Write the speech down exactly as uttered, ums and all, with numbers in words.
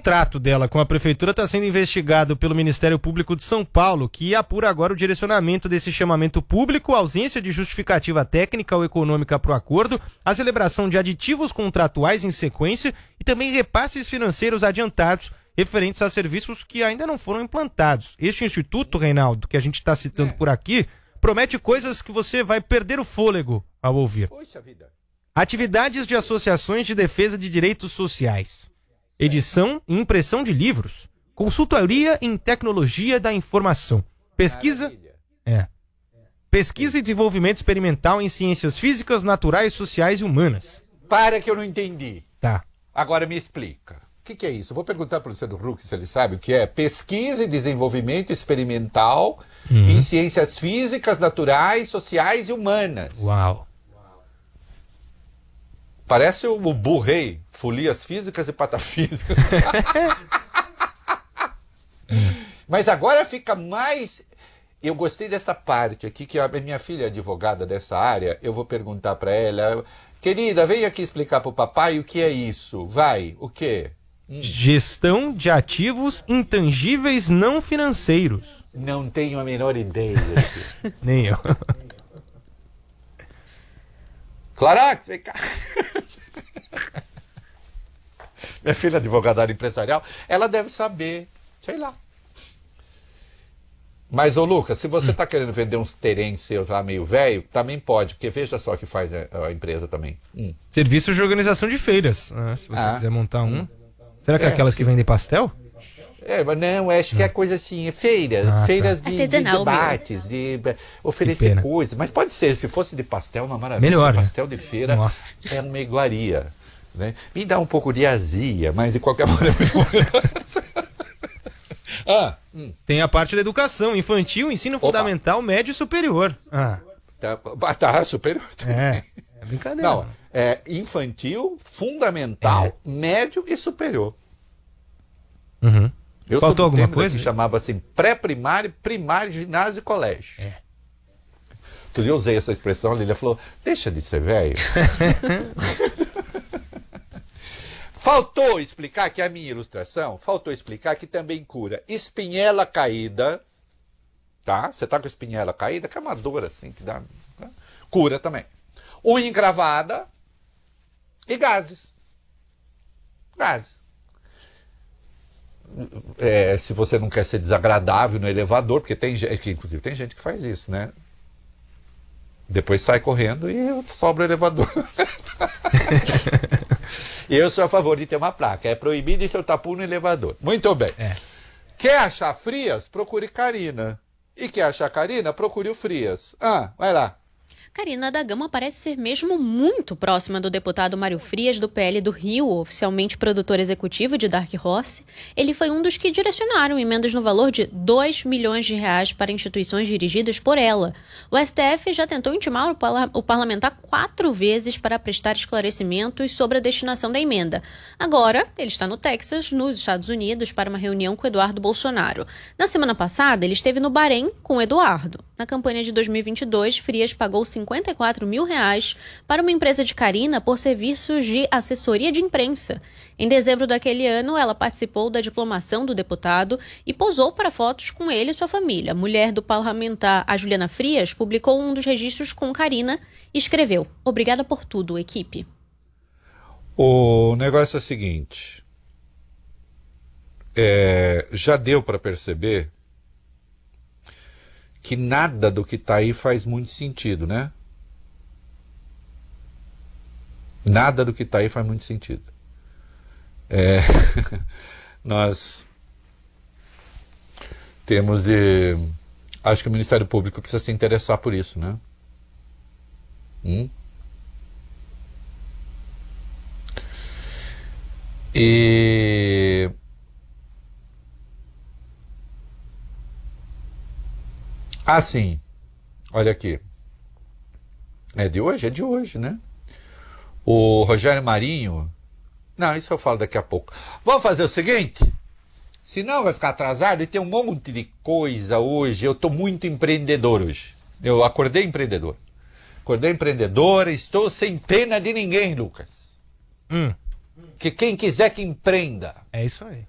contrato dela com a prefeitura está sendo investigado pelo Ministério Público de São Paulo, que apura agora o direcionamento desse chamamento público, ausência de justificativa técnica ou econômica para o acordo, a celebração de aditivos contratuais em sequência e também repasses financeiros adiantados referentes a serviços que ainda não foram implantados. Este instituto, Reinaldo, que a gente está citando é. por aqui, promete coisas que você vai perder o fôlego ao ouvir. Poxa vida. Atividades de associações de defesa de direitos sociais. Edição e impressão de livros. Consultoria em tecnologia da informação. Pesquisa... É. Pesquisa e desenvolvimento experimental em ciências físicas, naturais, sociais e humanas. Para que eu não entendi. Tá. Agora me explica. O que, que é isso? Eu vou perguntar para o Luciano Huck se ele sabe o que é pesquisa e desenvolvimento experimental uhum. em ciências físicas, naturais, sociais e humanas. Uau. Parece o Bubu Rei, folias físicas e patafísicas. Mas agora fica mais... Eu gostei dessa parte aqui, que a minha filha é advogada dessa área, eu vou perguntar para ela... Querida, vem aqui explicar para o papai o que é isso. Vai, o quê? Hum. Gestão de ativos intangíveis não financeiros. Não tenho a menor ideia. Nem eu. Clarax, vem cá. Minha filha é advogada empresarial, ela deve saber, sei lá. Mas, ô Lucas, se você está hum. querendo vender uns terrenos seus lá meio velho, também pode, porque veja só o que faz a, a empresa também. Hum. Serviços de organização de feiras, ah, se você ah. quiser montar um. Hum. Será que é, é aquelas que vendem pastel? É, mas não, acho que é coisa assim, feiras, ah, feiras tá. de, de debates, de oferecer coisas. Mas pode ser, se fosse de pastel, uma maravilha. Melhor, pastel né? de feira Nossa. É uma iguaria. Né? Me dá um pouco de azia, mas de qualquer maneira... ah, hum. Tem a parte da educação, infantil, ensino Opa. fundamental, médio e superior. Ah. Tá, tá superior também. É, é brincadeira. Não, é infantil, fundamental, é. médio e superior. Uhum. Eu Faltou alguma coisa? Que chamava assim pré-primário, primário, ginásio e colégio. É. Outro dia eu usei essa expressão, a Lília falou, deixa de ser velho. Faltou explicar que a minha ilustração, faltou explicar que também cura espinhela caída, tá? Você tá com espinhela caída, que é uma dor assim, que dá... Tá? Cura também. Unha encravada e gases. Gases. É, se você não quer ser desagradável no elevador, porque tem gente, que inclusive tem gente que faz isso, né? Depois sai correndo e sobra o elevador. Eu sou a favor de ter uma placa. É proibido seu tapu no elevador. Muito bem. É. Quer achar Frias? Procure Karina. E quer achar Karina? Procure o Frias. Ah, vai lá. Karina da Gama parece ser mesmo muito próxima do deputado Mário Frias, do P L do Rio, oficialmente produtor executivo de Dark Horse. Ele foi um dos que direcionaram emendas no valor de dois milhões de reais para instituições dirigidas por ela. O S T F já tentou intimar o, parla- o parlamentar quatro vezes para prestar esclarecimentos sobre a destinação da emenda. Agora, ele está no Texas, nos Estados Unidos, para uma reunião com Eduardo Bolsonaro. Na semana passada, ele esteve no Bahrein com Eduardo. Na campanha de dois mil e vinte e dois, Frias pagou cinquenta e quatro mil reais para uma empresa de Karina por serviços de assessoria de imprensa. Em dezembro daquele ano, ela participou da diplomação do deputado e posou para fotos com ele e sua família. A mulher do parlamentar, a Juliana Frias, publicou um dos registros com Karina e escreveu: "Obrigada por tudo, equipe." O negócio é o seguinte, é, já deu para perceber que nada do que está aí faz muito sentido, né? Nada do que está aí faz muito sentido. É, nós temos de... Acho que o Ministério Público precisa se interessar por isso, né? Hum? E... Ah, sim. Olha aqui. É de hoje? É de hoje, né? O Rogério Marinho... Não, isso eu falo daqui a pouco. Vamos fazer o seguinte? Senão vai ficar atrasado e tem um monte de coisa hoje. Eu estou muito empreendedor hoje. Eu acordei empreendedor. Acordei empreendedor, estou sem pena de ninguém, Lucas. Hum. Que quem quiser que empreenda. É isso aí.